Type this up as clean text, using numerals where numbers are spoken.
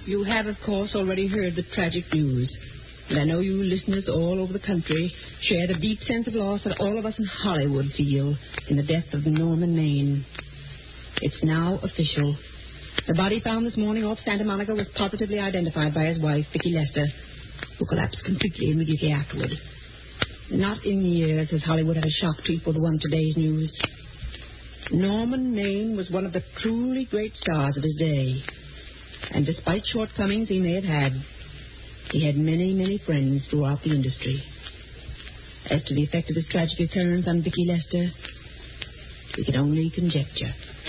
You have, of course, already heard the tragic news. And I know you listeners all over the country share the deep sense of loss that all of us in Hollywood feel in the death of Norman Maine. It's now official. The body found this morning off Santa Monica was positively identified by his wife, Vicki Lester, who collapsed completely immediately afterward. Not in years has Hollywood had a shock to equal the one of today's news. Norman Maine was one of the truly great stars of his day. And despite shortcomings he may have had, he had many, many friends throughout the industry. As to the effect of this tragic occurrence on Vicki Lester, we can only conjecture.